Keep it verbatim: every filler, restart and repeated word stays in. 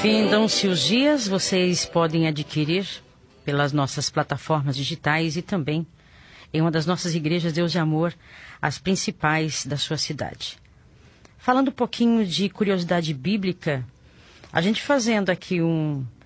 Findam-se os dias, vocês podem adquirir pelas nossas plataformas digitais e também em uma das nossas igrejas Deus de Amor, as principais da sua cidade. Falando um pouquinho de curiosidade bíblica, a gente fazendo aqui um,